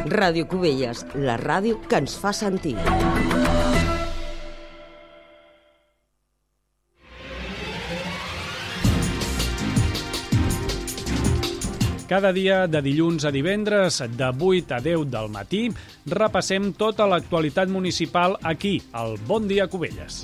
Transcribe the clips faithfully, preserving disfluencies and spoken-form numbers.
Ràdio Cubelles, la ràdio que ens fa sentir. Cada dia, de dilluns a divendres, de vuit a deu del matí, repassem tota l'actualitat municipal aquí, al Bon Dia Cubelles.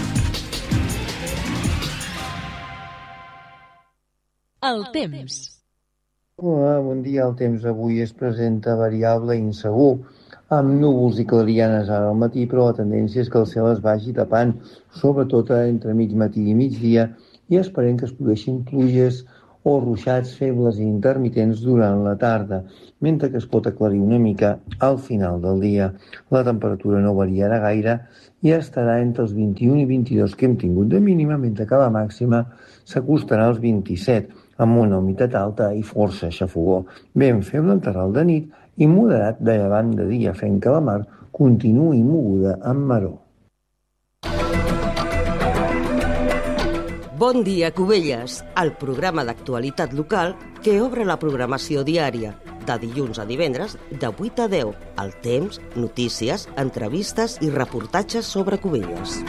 El temps. Hola, bon dia. El temps avui es presenta variable i insegur, amb núvols i clarianes ara al matí, però la tendència és que el cel es vagi tapant, sobretot entre mig matí i migdia, i esperem que es produeixin pluges o ruixats febles i intermitents durant la tarda, mentre que es pot aclarir una mica al final del dia. La temperatura no variarà gaire i estarà entre els vint-i-un i vint-i-dos que hem tingut de mínima, mentre que la màxima s'acostarà als vint-i-set, amb una humitat alta i força xafogó. Vent feble en terral de nit i moderat de llevant de dia, fent que la mar continuï moguda amb maror. Bon dia, Cubelles, el programa d'actualitat local que obre la programació diària, de dilluns a divendres, de vuit a deu. El temps, notícies, entrevistes i reportatges sobre Cubelles.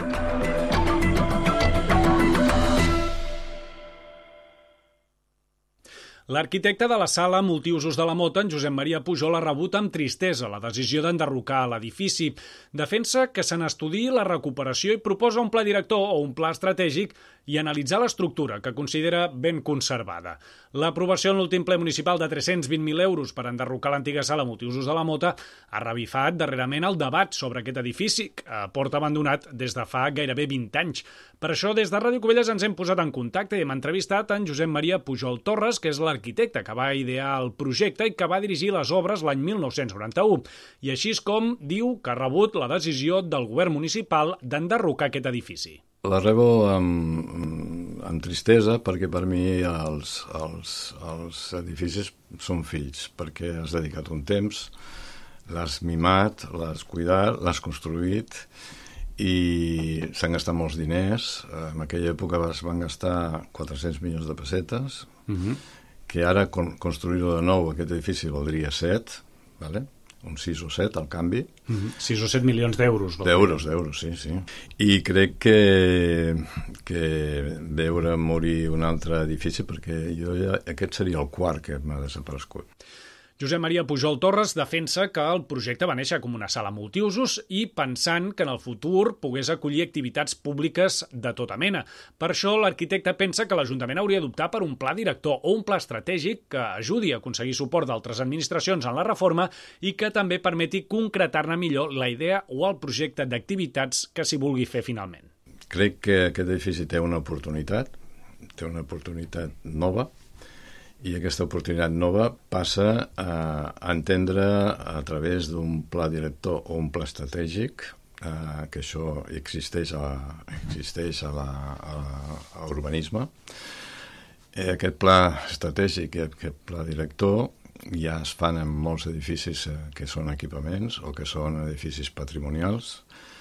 L'arquitecte de la sala multiusos de la Mota, en Josep Maria Pujol, ha rebut amb tristesa la decisió d'enderrocar l'edifici. Defensa que se n'estudiï la recuperació i proposa un pla director o un pla estratègic i analitzar l'estructura, que considera ben conservada. L'aprovació en l'últim ple municipal de tres-cents vint mil euros per enderrocar l'antiga sala multiusos de la Mota ha revifat darrerament el debat sobre aquest edifici, que porta abandonat des de fa gairebé vint anys. Per això, des de Ràdio Cubelles ens hem posat en contacte i hem entrevistat en Josep Maria Pujol Torres, que és l'arquitecte que va idear el projecte i que va dirigir les obres l'any mil nou-cents noranta-u. I així és com diu que ha rebut la decisió del govern municipal d'enderrocar aquest edifici. La rebo amb, amb tristesa perquè per mi els, els, els edificis són fills, perquè has dedicat un temps, l'has mimat, l'has cuidat, l'has construït i s'han gastat molts diners. En aquella època es van gastar quatre-cents milions de pessetes, uh-huh. que ara con, construir-ho de nou, aquest edifici valdria set, vale? Un sis o set al canvi. Uh-huh. sis o set milions d'euros. D'euros, d'euros, sí, sí. I crec que, que veure morir un altre edifici, perquè jo ja, aquest seria el quart que m'ha desaparegut. Josep Maria Pujol Torres defensa que el projecte va néixer com una sala multiusos i pensant que en el futur pogués acollir activitats públiques de tota mena. Per això l'arquitecte pensa que l'Ajuntament hauria d'optar per un pla director o un pla estratègic que ajudi a aconseguir suport d'altres administracions en la reforma i que també permeti concretar-ne millor la idea o el projecte d'activitats que s'hi vulgui fer finalment. Crec que aquest edifici té una oportunitat, té una oportunitat nova, i aquesta oportunitat nova passa a entendre a través d'un pla director o un pla estratègic, eh, que això existeix a, existeix a, la, a, a urbanisme. Eh, aquest pla estratègic i aquest pla director ja es fan en molts edificis eh, que són equipaments o que són edificis patrimonials,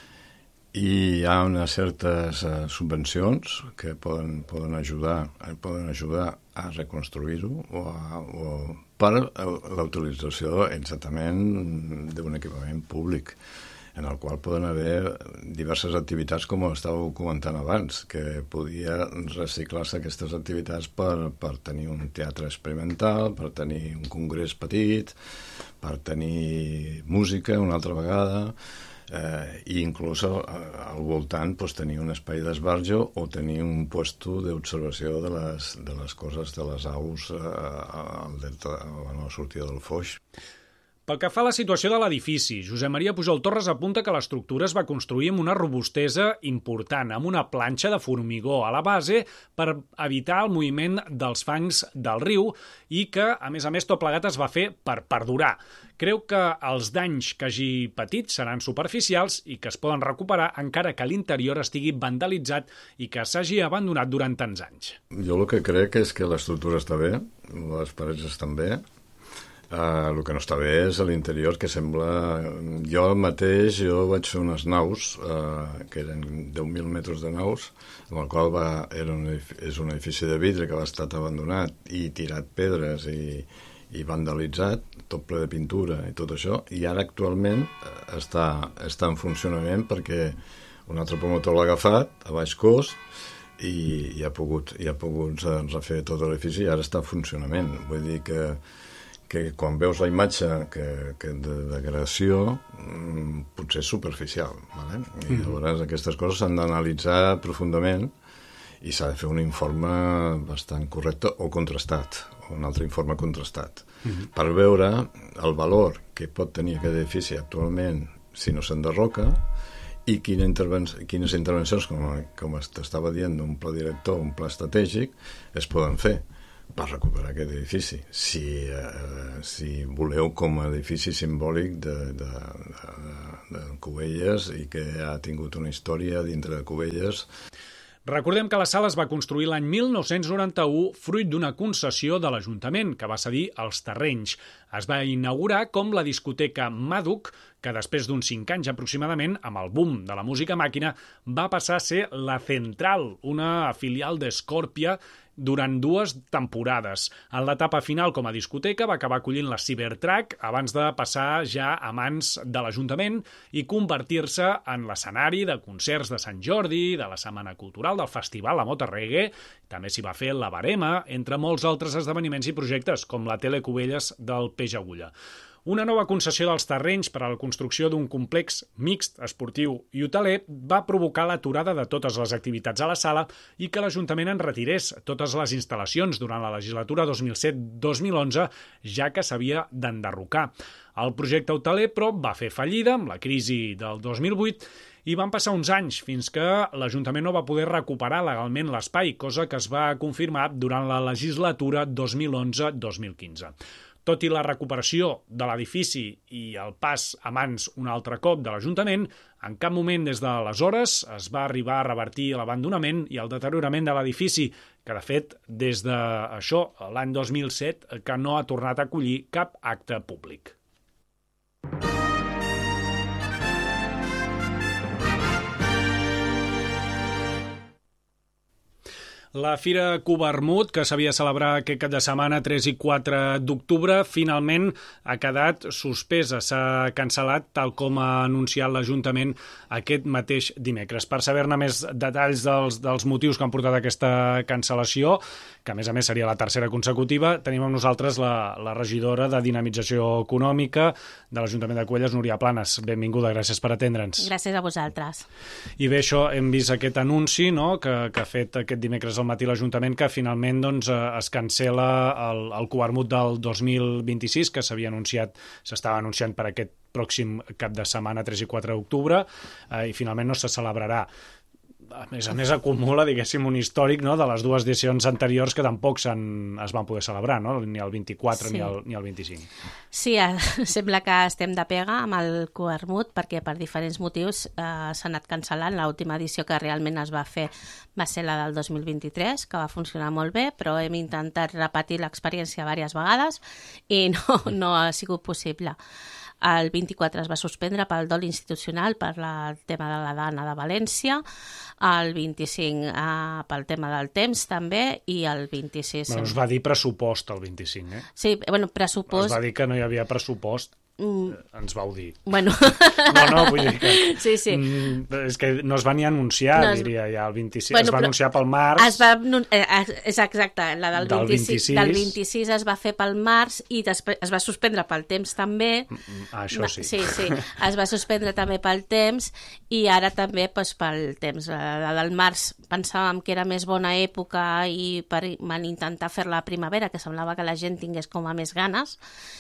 i hi ha unes certes uh, subvencions que poden, poden, ajudar, poden ajudar a reconstruir-ho o, a, o per la utilització exactament d'un equipament públic en el qual poden haver diverses activitats, com estàveu comentant abans, que podia reciclar-se aquestes activitats per, per tenir un teatre experimental, per tenir un congrés petit, per tenir música una altra vegada, Eh, i inclús al, al voltant pues, tenir un espai d'esbarjo o tenir un puesto d'observació de les, de les coses de les aus eh, al delta, a la sortida del Foix. Pel que fa a la situació de l'edifici, Josep Maria Pujol Torres apunta que l'estructura es va construir amb una robustesa important, amb una planxa de formigó a la base per evitar el moviment dels fangs del riu i que, a més a més, tot plegat es va fer per perdurar. Creu que els danys que hagi patit seran superficials i que es poden recuperar encara que l'interior estigui vandalitzat i que s'hagi abandonat durant tants anys. Jo el que crec és que l'estructura està bé, les parets estan bé. Uh, el que no està bé és a l'interior, que sembla... Jo mateix jo vaig fer unes naus, uh, que eren deu mil metres de naus, amb el qual va, era un edifici, és un edifici de vidre que va estar abandonat i tirat pedres i, i vandalitzat tot ple de pintura i tot això, i ara actualment està, està en funcionament perquè un altre promotor l'ha agafat a baix cost i, i ha pogut, i ha pogut refer tot l'edifici i ara està en funcionament. Vull dir que, que quan veus la imatge que, que de degradació potser és superficial, ¿vale? I llavors aquestes coses s'han d'analitzar profundament i s'ha de fer un informe bastant correcte o contrastat, o un altre informe contrastat, mm-hmm. per veure el valor que pot tenir aquest edifici actualment si no s'enderroca i quina interven quines intervencions, com, com t'estava dient, d'un pla director, un pla estratègic, es poden fer per recuperar aquest edifici, si, eh, si voleu com a edifici simbòlic de, de, de, de Cubelles i que ha tingut una història dintre de Cubelles. Recordem que la sala es va construir l'any mil nou-cents noranta-u fruit d'una concessió de l'Ajuntament, que va cedir els terrenys. Es va inaugurar com la discoteca Màduc, que després d'uns cinc anys aproximadament, amb el boom de la música màquina, va passar a ser la Central, una filial d'Escòrpia, durant dues temporades. En l'etapa final com a discoteca va acabar acollint la Cybertrack abans de passar ja a mans de l'Ajuntament i convertir-se en l'escenari de concerts de Sant Jordi, de la Setmana Cultural, del Festival La Mota Reggae, també s'hi va fer la Barema, entre molts altres esdeveniments i projectes, com la Tele Cubelles del Peix Agulla. Una nova concessió dels terrenys per a la construcció d'un complex mixt, esportiu i hoteler va provocar l'aturada de totes les activitats a la sala i que l'Ajuntament en retirés totes les instal·lacions durant la legislatura dos mil set dos mil onze, ja que s'havia d'enderrocar. El projecte hoteler, però, va fer fallida amb la crisi del dos mil vuit i van passar uns anys fins que l'Ajuntament no va poder recuperar legalment l'espai, cosa que es va confirmar durant la legislatura dos mil onze dos mil quinze. Tot i la recuperació de l'edifici i el pas a mans un altre cop de l'Ajuntament, en cap moment des d'aleshores es va arribar a revertir l'abandonament i el deteriorament de l'edifici, que de fet, des d'això, l'any dos mil set, que no ha tornat a acollir cap acte públic. La Fira Cubermut, que s'havia de celebrar aquest cap de setmana, tres i quatre d'octubre, finalment ha quedat suspesa. S'ha cancel·lat, tal com ha anunciat l'Ajuntament aquest mateix dimecres. Per saber-ne més detalls dels, dels motius que han portat aquesta cancel·lació, que a més a més seria la tercera consecutiva, tenim amb nosaltres la, la regidora de Dinamització Econòmica de l'Ajuntament de Cubelles, Núria Planes. Benvinguda, gràcies per atendre'ns. Gràcies a vosaltres. I bé, això, hem vist aquest anunci, no?, que, que ha fet aquest dimecres al matí l'Ajuntament, que finalment doncs, es cancela el, el Cubermut del dos mil vint-i-sis, que s'havia anunciat, s'estava anunciant per aquest pròxim cap de setmana, tres i quatre d'octubre, eh, i finalment no se celebrarà. A més a més, acumula, diguéssim, un històric, no?, de les dues edicions anteriors que tampoc es van poder celebrar, no?, ni el vint-i-quatre sí. ni, el, ni el vint-i-cinc. Sí, eh, sembla que estem de pega amb el Cubermut perquè per diferents motius eh, s'ha anat cancel·lant. L'última edició que realment es va fer va ser la del dos mil vint-i-tres, que va funcionar molt bé, però hem intentat repetir l'experiència diverses vegades i no, no ha sigut possible. El vint-i-quatre es va suspendre pel dol institucional per la, el tema de la Dana de València, el vint-i-cinc eh, pel tema del temps també, i el vint-i-sis... Bueno, es va dir pressupost el vint-i-cinc, eh? Sí, bueno, pressupost... Es va dir que no hi havia pressupost. Mm. Ens vau dir. Bueno. No, no, vull dir que... Sí, sí. Mm, és que no es va ni anunciar, no es... diria ja, el vint-i-sis. Bueno, es va anunciar pel març. Es va... Eh, és exacte, la del, del vint-i-sis. Del vint-i-sis es va fer pel març i després es va suspendre pel temps també. Ah, això sí. Sí, sí. Es va suspendre també pel temps i ara també doncs, pel temps. La del març pensàvem que era més bona època i per, van intentar fer-la a primavera, que semblava que la gent tingués com a més ganes.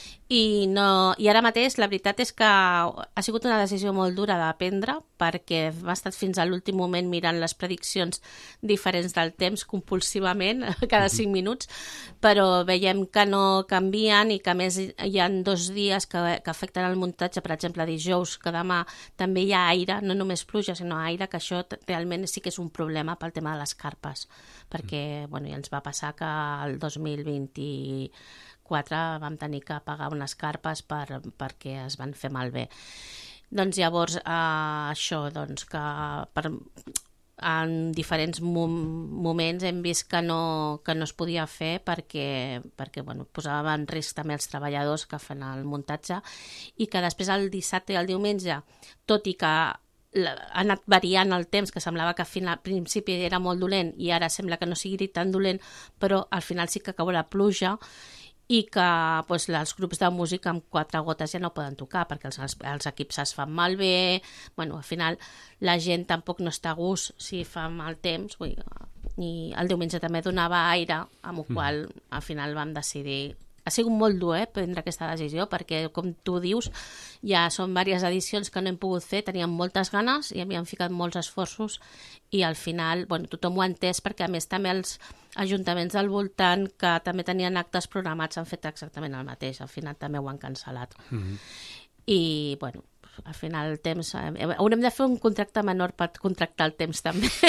I, no, I ara mateix la veritat és que ha sigut una decisió molt dura de prendre perquè hem estat fins a l'últim moment mirant les prediccions diferents del temps compulsivament cada cinc minuts, però veiem que no canvien i que a més hi ha dos dies que, que afecten el muntatge, per exemple dijous, que demà també hi ha aire, no només pluja sinó aire, que això realment sí que és un problema pel tema de les carpes, perquè bueno, ja ens va passar que el dos mil vint-i-quatre vam tenir que pagar unes carpes per, perquè es van fer malbé. Doncs llavors, eh, això, doncs, que per, en diferents mom moments hem vist que no, que no es podia fer perquè, perquè bueno, posava en risc també els treballadors que fan el muntatge i que després el dissabte i el diumenge, tot i que ha anat variant el temps, que semblava que al principi era molt dolent i ara sembla que no sigui tan dolent, però al final sí que cau la pluja i que doncs, els grups de música amb quatre gotes ja no poden tocar perquè els, els, els equips es fan malbé, bueno, al final la gent tampoc no està a gust si fa mal temps, vull, i el diumenge també donava aire, amb el qual al final vam decidir. Ha sigut molt dur eh, prendre aquesta decisió perquè, com tu dius, ja són diverses edicions que no hem pogut fer, teníem moltes ganes i havíem ficat molts esforços i al final bueno, tothom ho ha entès perquè a més també els ajuntaments del voltant que també tenien actes programats han fet exactament el mateix, al final també ho han cancel·lat. Mm-hmm. I bueno, al final el temps... Eh, haurem de fer un contracte menor per contractar el temps també.